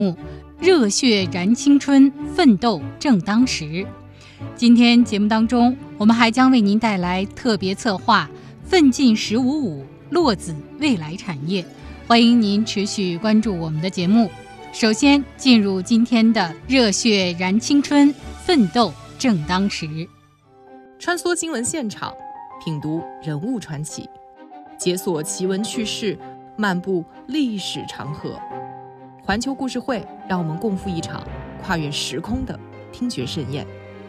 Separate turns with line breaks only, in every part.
热血燃青春，奋斗正当时。今天节目当中，我们还将为您带来特别策划奋进155落子未来产业，欢迎您持续关注我们的节目。首先进入今天的热血燃青春，奋斗正当时。
穿梭新闻现场，品读人物传奇，解锁奇闻趣事，漫步历史长河。环球故事会，让我们共赴一场跨越时空的听觉盛宴。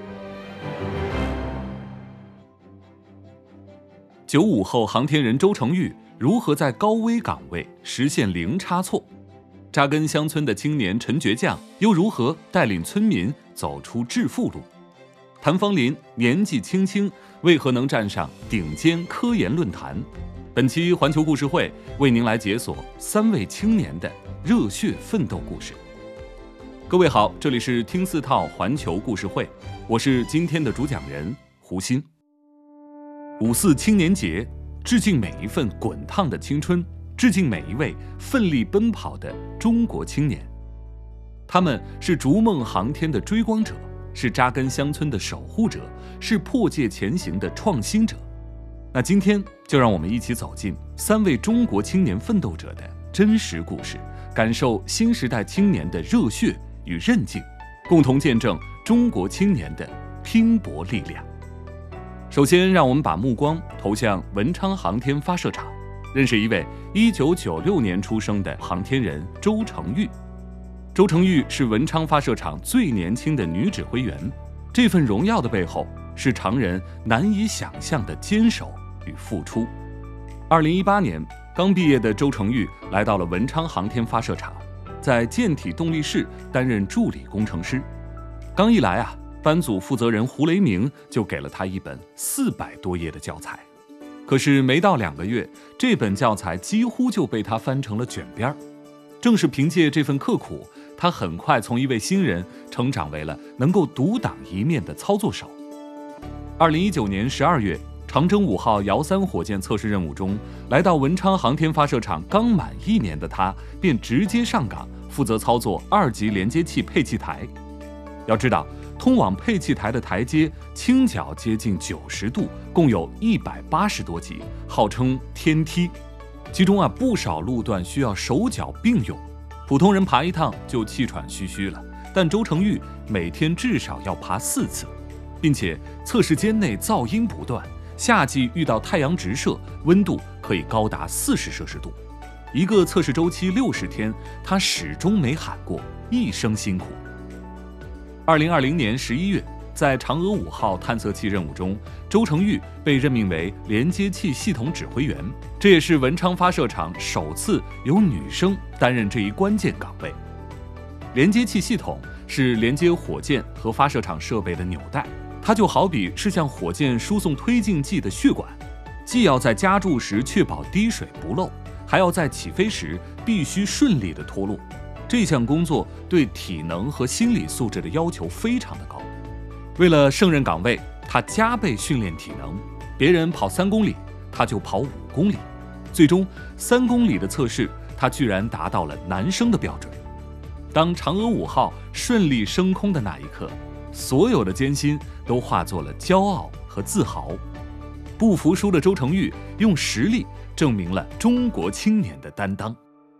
95后航天人周成玉如何在高危岗位实现零差错？扎根乡村的青年陈倔强又如何带领村民走出致富路？谭芳林年纪轻轻，为何能站上顶尖科研论坛？本期环球故事会为您来解锁3位青年的热血奋斗故事。各位好，这里是听4套环球故事会，我是今天的主讲人胡鑫。5·4青年节，致敬每一份滚烫的青春，致敬每一位奋力奔跑的中国青年。他们是逐梦航天的追光者，是扎根乡村的守护者，是破界前行的创新者。那今天就让我们一起走进3位中国青年奋斗者的真实故事，感受新时代青年的热血与韧劲，共同见证中国青年的拼搏力量。首先，让我们把目光投向文昌航天发射场，认识一位1996年出生的航天人周成玉。周成玉是文昌发射场最年轻的女指挥员，这份荣耀的背后是常人难以想象的坚守与付出。2018年，刚毕业的周成玉来到了文昌航天发射场，在舰体动力室担任助理工程师。刚一来班组负责人胡雷鸣就给了他一本400多页的教材。可是没到2个月，这本教材几乎就被他翻成了卷边。正是凭借这份刻苦，他很快从一位新人成长为了能够独当一面的操作手。2019年12月，长征5号遥3火箭测试任务中，来到文昌航天发射场刚满1年的他，便直接上岗，负责操作2级连接器配气台。要知道，通往配气台的台阶倾角接近90度，共有180多级，号称天梯。其中不少路段需要手脚并用，普通人爬一趟就气喘吁吁了，但周成玉每天至少要爬4次，并且测试间内噪音不断，夏季遇到太阳直射，温度可以高达40摄氏度。一个测试周期60天，他始终没喊过一声辛苦。2020年11月，在嫦娥5号探测器任务中，周成玉被任命为连接器系统指挥员，这也是文昌发射场首次由女生担任这一关键岗位。连接器系统是连接火箭和发射场设备的纽带，它就好比是向火箭输送推进剂的血管，既要在加注时确保滴水不漏，还要在起飞时必须顺利地脱落。这项工作对体能和心理素质的要求非常的高。为了胜任岗位，他加倍训练体能，别人跑3公里，他就跑5公里。最终3公里的测试，他居然达到了男生的标准。当嫦娥5号顺利升空的那一刻，所有的艰辛都化作了骄傲和自豪。不服输的周成玉用实力证明了中国青年的担当。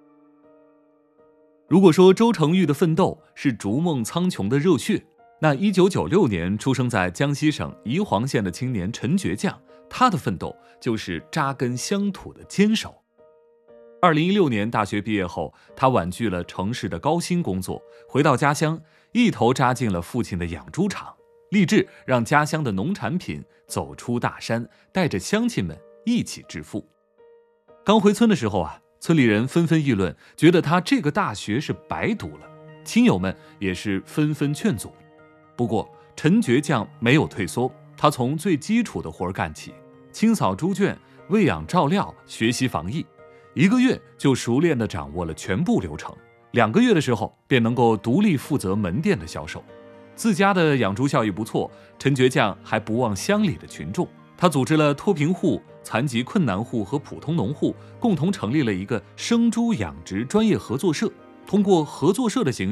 如果说周成玉的奋斗是逐梦苍穹的热血，那1996年出生在江西省宜黄县的青年陈倔强，他的奋斗就是扎根乡土的坚守。2016年大学毕业后，他婉拒了城市的高薪工作，回到家乡，一头扎进了父亲的养猪场，立志让家乡的农产品走出大山，带着乡亲们一起致富。刚回村的时候村里人纷纷议论，觉得他这个大学是白读了，亲友们也是纷纷劝阻。不过陈倔强没有退缩，他从最基础的活干起，清扫猪圈、喂养照料、学习防疫，1个月就熟练地掌握了全部流程，2个月的时候便能够独立负责门店的销售。自家的养猪效益不错，陈倔强还不忘乡里的群众，他组织了脱贫户、残疾困难户和普通农户共同成立了一个生猪养殖专业合作社， 通过合作社的形